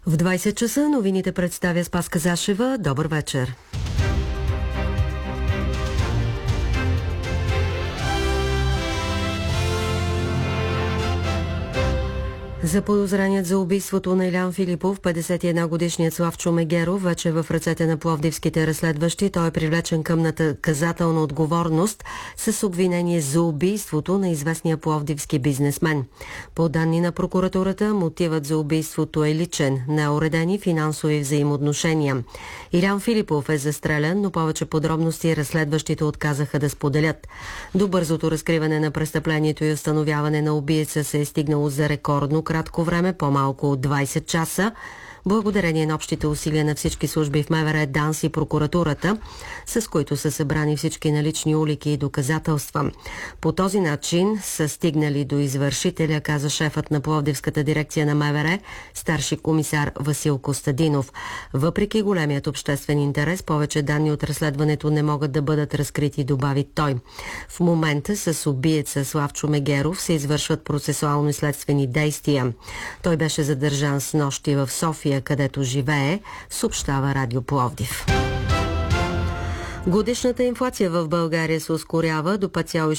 В 20 часа новините представя Спаска Зашева. Добър вечер. Заподозреният за убийството на Илян Филипов, 51-годишният Славчо Мегеров, вече е в ръцете на пловдивските разследващи. Той е привлечен към наказателна отговорност с обвинение за убийството на известния пловдивски бизнесмен. По данни на прокуратурата, мотивът за убийството е личен, неуредени финансови взаимоотношения. Илян Филипов е застрелян, но повече подробности разследващите отказаха да споделят. До бързото разкриване на престъплението и установяване на убиеца се е стигнало за рекордно кратко време, по-малко от 20 часа, благодарение на общите усилия на всички служби в МВР, ДАНС и прокуратурата, с които са събрани всички налични улики и доказателства. По този начин са стигнали до извършителя, каза шефът на Пловдивската дирекция на МВР, старши комисар Васил Костадинов. Въпреки големият обществен интерес, повече данни от разследването не могат да бъдат разкрити, добави той. В момента с убиеца Славчо Мегеров се извършват процесуално и следствени действия. Той беше задържан снощи в София, където живее, съобщава Радио Пловдив. Годишната инфлация в България се ускорява до 5,6%.